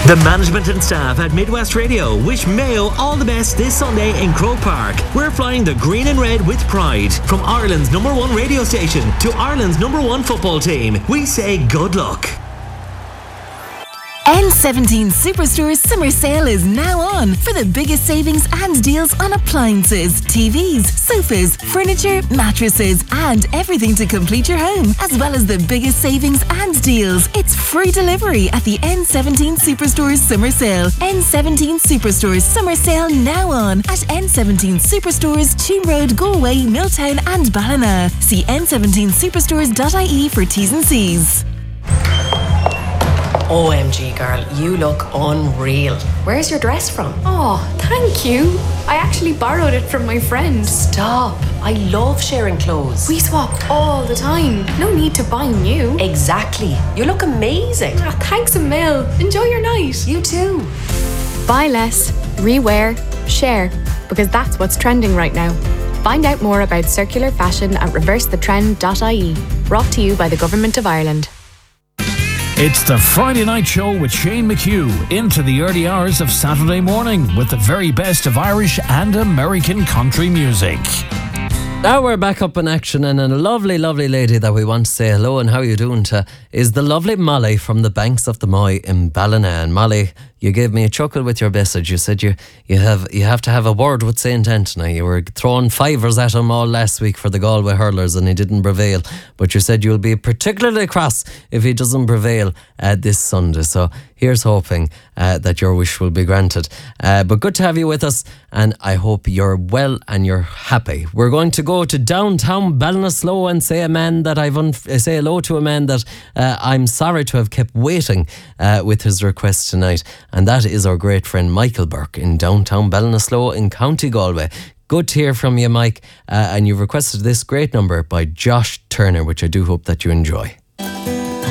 The management and staff at Midwest Radio wish Mayo all the best this Sunday in Croke Park. We're flying the green and red with pride. From Ireland's #1 radio station to Ireland's #1 football team, we say good luck. N17 Superstore's summer sale is now on for the biggest savings and deals on appliances, TVs, sofas, furniture, mattresses, and everything to complete your home, as well as the biggest savings and deals. It's free delivery at the N17 Superstore's summer sale. N17 Superstore's summer sale now on at N17 Superstores, Tuam Road, Galway, Milltown, and Ballina. See n17superstores.ie for T's and C's. OMG, girl, you look unreal. Where's your dress from? Oh, thank you. I actually borrowed it from my friend. Stop. I love sharing clothes. We swap all the time. No need to buy new. Exactly. You look amazing. Oh, thanks a mil. Enjoy your night. You too. Buy less, rewear, share, because that's what's trending right now. Find out more about circular fashion at reversethetrend.ie. Brought to you by the Government of Ireland. It's the Friday Night Show with Shane McHugh into the early hours of Saturday morning with the very best of Irish and American country music. Now we're back up in action, and a lovely, lovely lady that we want to say hello and how you doing to is the lovely Molly from the banks of the Moy in Ballina. And Molly, you gave me a chuckle with your message. You said you have to have a word with St. Anthony. You were throwing fivers at him all last week for the Galway hurlers and he didn't prevail. But you said you'll be particularly cross if he doesn't prevail this Sunday. So here's hoping that your wish will be granted. But good to have you with us, and I hope you're well and you're happy. We're going to go to downtown Ballinasloe and say say hello to a man that I'm sorry to have kept waiting with his request tonight. And that is our great friend Michael Burke in downtown Ballinasloe in County Galway. Good to hear from you, Mike. And you've requested this great number by Josh Turner, which I do hope that you enjoy.